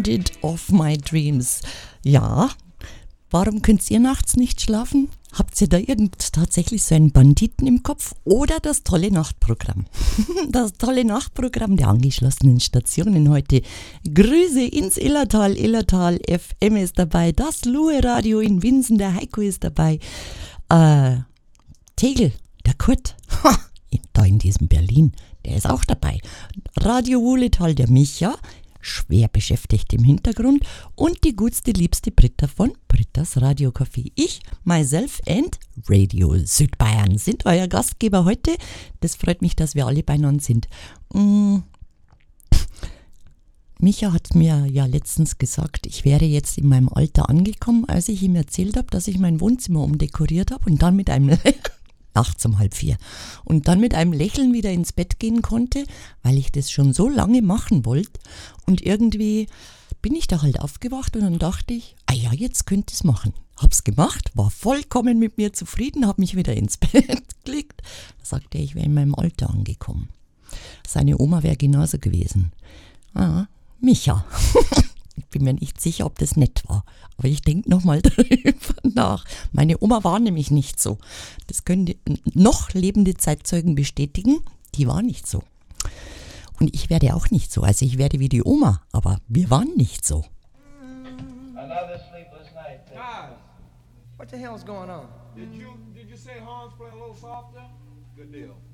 Bandit of my dreams. Ja, warum könnt ihr nachts nicht schlafen? Habt ihr da tatsächlich so einen Banditen im Kopf oder das tolle Nachtprogramm? Das tolle Nachtprogramm der angeschlossenen Stationen heute. Grüße ins Illertal. Illertal FM ist dabei. Das Lue-Radio in Winsen. Der Heiko ist dabei. Tegel, der Kurt, da in diesem Berlin, der ist auch dabei. Radio Wuhletal, der Micha, schwer beschäftigt im Hintergrund, und die gutste, liebste Britta von Brittas Radiocafé. Ich, myself and Radio Südbayern sind euer Gastgeber heute. Das freut mich, dass wir alle beieinander sind. Micha hat mir ja letztens gesagt, ich wäre jetzt in meinem Alter angekommen, als ich ihm erzählt habe, dass ich mein Wohnzimmer umdekoriert habe und dann mit einem nachts um 3:30 und dann mit einem Lächeln wieder ins Bett gehen konnte, weil ich das schon so lange machen wollte. Und irgendwie bin ich da halt aufgewacht und dann dachte ich, ja, jetzt könnte ich es machen. Hab's gemacht, war vollkommen mit mir zufrieden, hab mich wieder ins Bett gelegt. Da sagte er, ich wäre in meinem Alter angekommen. Seine Oma wäre genauso gewesen. Micha. Ich bin mir nicht sicher, ob das nett war. Aber ich denke nochmal darüber nach. Meine Oma war nämlich nicht so. Das können die noch lebende Zeitzeugen bestätigen. Die war nicht so. Und ich werde auch nicht so. Also ich werde wie die Oma, aber wir waren nicht so. Another sleepless night. Guys, what the hell's going on? Did you say Hans play a little softer? Good deal.